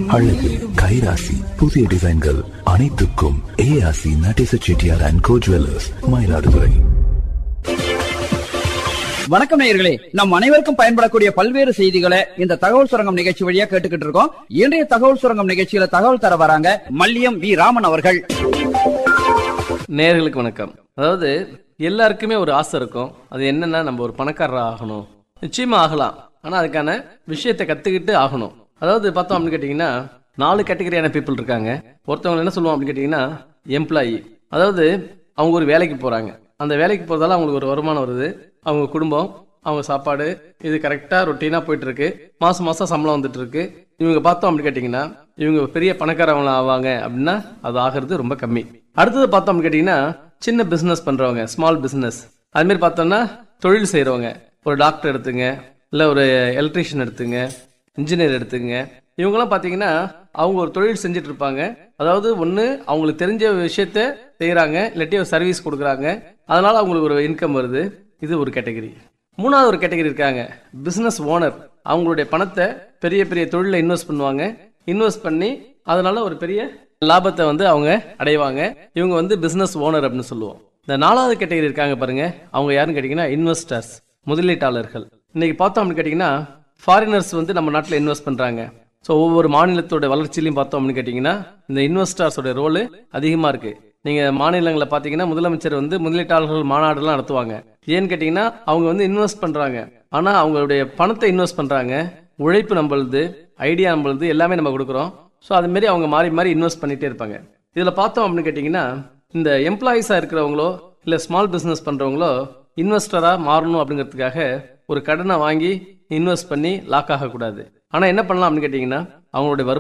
அழகு, கைராசி, புதிய டிசைன்கள் அனைத்துக்கும் ஏஆசி Natesa Chettiar and go jewellers, Mayiladuthurai. வணக்கம் நேயர்களே, நம் அனைவருக்கும் பயன்படக்கூடிய பல்வேறு செய்திகளை இந்த தகவல் சுரங்கம் நிகழ்ச்சி வழியா கேட்டுக்கிட்டு இருக்கோம். இன்றைய தகவல் சுரங்கம் நிகழ்ச்சியில தகவல் தர வராங்க மல்லியம் வி ராமன் அவர்கள். நேயர்களுக்கு வணக்கம். அதாவது எல்லாருக்குமே ஒரு ஆசை இருக்கும். அது என்னன்னா, நம்ம ஒரு பணக்காரர் ஆகணும். நிச்சயமா ஆகலாம், ஆனா அதுக்கான விஷயத்தை கத்துக்கிட்டு ஆகணும். அதாவது பார்த்தோம் அப்படின்னு கேட்டீங்கன்னா, 4 கேட்டகரியான பீப்புள் இருக்காங்க. ஒருத்தவங்க என்ன சொல்லுவோம் அப்படின்னு கேட்டீங்கன்னா, எம்ப்ளாயி. அதாவது அவங்க ஒரு வேலைக்கு போறாங்க. அந்த வேலைக்கு போறதால அவங்களுக்கு ஒரு வருமானம் வருது. அவங்க குடும்பம், அவங்க சாப்பாடு, இது கரெக்டா ரொட்டீனா போயிட்டு இருக்கு. மாசம் மாசம் சம்பளம் வந்துட்டு இருக்கு. இவங்க பார்த்தோம் அப்படின்னு கேட்டீங்கன்னா, இவங்க பெரிய பணக்காரவங்க ஆவாங்க அப்படின்னா அது ஆகிறது ரொம்ப கம்மி. அடுத்தது பார்த்தோம் அப்படின்னு கேட்டீங்கன்னா, சின்ன பிசினஸ் பண்றவங்க, ஸ்மால் பிசினஸ். அது மாதிரி பார்த்தோம்னா தொழில் செய்யறவங்க, ஒரு டாக்டர் எடுத்துங்க, இல்லை ஒரு எலக்ட்ரீஷியன் எடுத்துங்க, இன்ஜினியர் எடுத்துங்க. இவங்கெல்லாம் பார்த்தீங்கன்னா அவங்க ஒரு தொழில் செஞ்சுட்டு இருப்பாங்க. அதாவது ஒன்று அவங்களுக்கு தெரிஞ்ச விஷயத்த செய்கிறாங்க, இல்லாட்டி ஒரு சர்வீஸ் கொடுக்குறாங்க. அதனால அவங்களுக்கு ஒரு இன்கம் வருது. இது ஒரு கேட்டகரி. மூணாவது ஒரு கேட்டகரி இருக்காங்க, பிஸ்னஸ் ஓனர். அவங்களுடைய பணத்தை பெரிய பெரிய தொழிலில் இன்வெஸ்ட் பண்ணுவாங்க. இன்வெஸ்ட் பண்ணி அதனால ஒரு பெரிய லாபத்தை அவங்க அடைவாங்க. இவங்க பிஸ்னஸ் ஓனர் அப்படின்னு சொல்லுவோம். இந்த 4வது கேட்டகரி இருக்காங்க பாருங்க, அவங்க யாருன்னு கேட்டிங்கன்னா இன்வெஸ்டர்ஸ், முதலீட்டாளர்கள். இன்னைக்கு பார்த்தோம் அப்படின்னு கேட்டிங்கன்னா, ஃபாரினர்ஸ் நம்ம நாட்டில் இன்வெஸ்ட் பண்ணுறாங்க. ஸோ ஒவ்வொரு மாநிலத்தோட வளர்ச்சியிலையும் பார்த்தோம் அப்படின்னு கேட்டிங்கன்னா, இந்த இன்வெஸ்டர்ஸோட ரோல் அதிகமாக இருக்குது. நீங்கள் மாநிலங்களில் பார்த்தீங்கன்னா முதலமைச்சர் முதலீட்டாளர்கள் மாநாடுலாம் நடத்துவாங்க. ஏன்னு கேட்டிங்கன்னா, அவங்க இன்வெஸ்ட் பண்ணுறாங்க. ஆனால் அவங்களுடைய பணத்தை இன்வெஸ்ட் பண்ணுறாங்க. உழைப்பு நம்மளுது, ஐடியா நம்மளுது, எல்லாமே நம்ம கொடுக்குறோம். ஸோ அதுமாரி அவங்க மாறி மாறி இன்வெஸ்ட் பண்ணிகிட்டே இருப்பாங்க. இதில் பார்த்தோம் அப்படின்னு கேட்டிங்கன்னா, இந்த எம்ப்ளாயீஸாக இருக்கிறவங்களோ இல்லை ஸ்மால் பிஸ்னஸ் பண்ணுறவங்களோ இன்வெஸ்டராக மாறணும் அப்படிங்கிறதுக்காக ஒரு கடனை வாங்கி இன்வெஸ்ட் பண்ணி லாக் ஆகக்கூடாது. ஆனால் என்ன பண்ணலாம் அப்படின்னு கேட்டிங்கன்னா, அவங்களுடைய